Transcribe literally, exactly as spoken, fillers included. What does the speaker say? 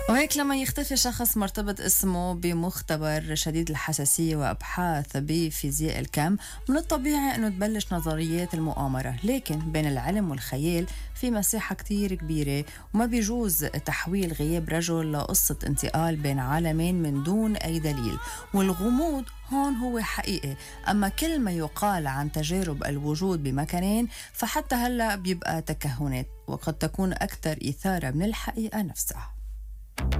وهيك لما يختفي شخص مرتبط اسمه بمختبر شديد الحساسية وأبحاث بفيزياء الكم، من الطبيعي أنه تبلش نظريات المؤامرة. لكن بين العلم والخيال في مساحة كتير كبيرة، وما بيجوز تحويل غياب رجل لقصة انتقال بين عالمين من دون أي دليل. والغموض هون هو حقيقي. أما كل ما يقال عن تجارب الوجود بمكانين فحتى هلأ بيبقى تكهنات، وقد تكون أكثر إثارة من الحقيقة نفسها.